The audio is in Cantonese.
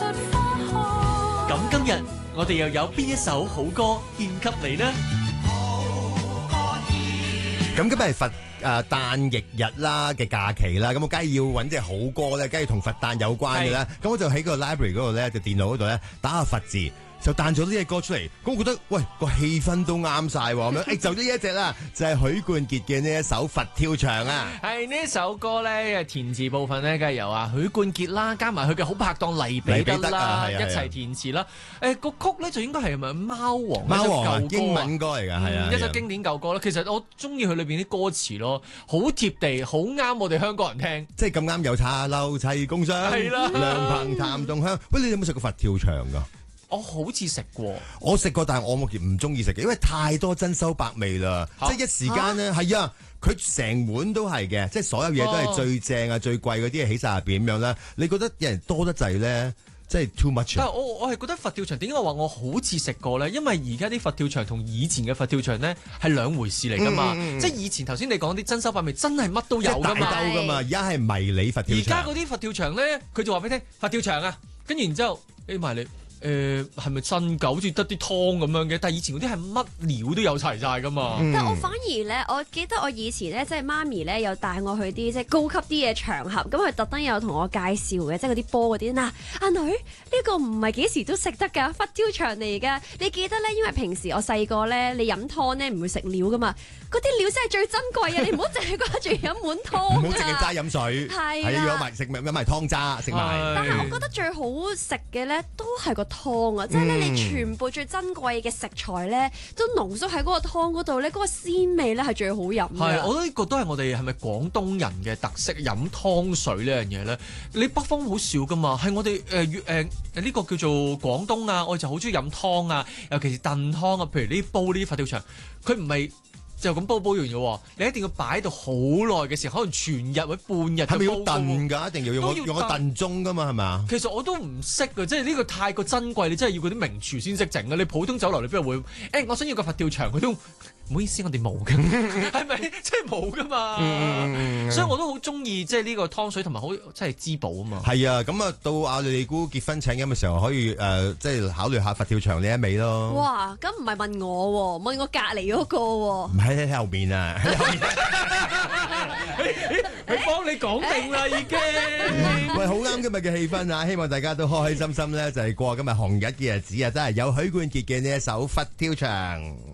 咁今日我哋又有邊一首好歌獻給你呢？ 咁今日係佛誕翌日啦嘅假期啦，咁我梗係要揾隻好歌咧，梗係同佛誕有關嘅啦。咁我就喺個 library 嗰度咧，就電腦嗰度咧打下佛字，就彈咗呢隻歌出嚟。咁我覺得，喂，個氣氛都啱晒喎，咁樣，就呢一隻啦，就係許冠傑嘅呢一首《佛跳牆》啊。 係呢首歌咧，填詞部分咧，梗係由許冠傑啦，加埋佢嘅好拍檔黎彼得啦，一齊填詞啦。個曲咧就應該係咪貓王？ 貓王英文歌嚟㗎，係啊， 一首經典舊歌啦。其實我中意佢裏邊啲歌詞咯，好貼地，好啱我哋香港人聽。 即係咁啱有茶樓齊共賞， 係啦， 涼棚談洞香。喂，你有冇食過佛跳牆㗎？ 我好似食過， 我食過，但係我目前唔中意食嘅，因為太多珍饈百味啦。即係一時間咧，係啊，佢成碗都係嘅，即係所有嘢都係最正啊、最貴嗰啲嘢起晒入邊咁樣啦。你覺得有人多得滯咧？即係 too much。 但係我係覺得佛跳牆點解我話我好似食過咧？因為而家啲佛跳牆同以前嘅佛跳牆咧係兩回事嚟㗎嘛。即係以前頭先你講啲珍饈百味真係乜都有㗎嘛。 大兜㗎嘛，而家係迷你佛跳牆。 而家嗰啲佛跳牆咧，佢就話俾你聽佛跳牆啊，跟住然之後埋你。係咪真㗎？好似得啲湯咁樣嘅，但係以前嗰啲係乜料都有齊晒㗎嘛。 但我反而咧，我記得我以前咧，即係媽咪咧，有帶我去啲即係高級啲嘅場合，咁佢特登有同我介紹嘅，即係嗰啲波嗰啲。嗱，阿女呢個唔係幾時都食得㗎，佛跳牆嚟㗎。你記得咧，因為平時我細個咧，你飲湯咧唔會食料㗎嘛，嗰啲料真係最珍貴啊！你唔好淨係掛住飲碗湯， 唔好淨係齋飲水，係啊，要飲埋湯渣食埋。 但係我覺得最好食嘅咧，都係個湯啊！即係咧，你全部最珍貴嘅食材咧，都濃縮喺嗰個湯嗰度咧，嗰個鮮味咧係最好飲嘅。 係，我覺得呢個都係我哋係咪廣東人嘅特色飲湯水呢樣嘢咧？你北方好少噶嘛？係我哋呢個叫做廣東啊，我就好中意飲湯啊，尤其是燉湯啊。譬如呢煲呢啲佛跳牆，佢唔係就咁煲完嘅喎，你一定要擺到好耐嘅時候，可能全日或者半日。係咪要燉㗎？一定要用個燉盅㗎嘛？係咪啊？ 其實我都唔識嘅，即係呢個太過珍貴，你真係要嗰啲名廚先識整嘅。你普通酒樓你邊度會？我想要個佛跳牆，佢都唔好意思，我哋冇嘅，係咪？即係冇㗎嘛。所以我都好中意即係呢個湯水同埋好即係滋補啊嘛。 係啊，咁啊到阿你姑結婚請飲嘅時候，可以即係考慮下佛跳牆呢一味咯。 哇！咁唔係問我喎，問我隔離嗰個喎。 唔係喺後面啊！ 佢幫你講定啦，已經。 喂，好啱今日嘅氣氛啊！希望大家都開開心心咧，就係過今日紅日嘅日子啊！真係有許冠傑嘅呢一首《佛跳牆》。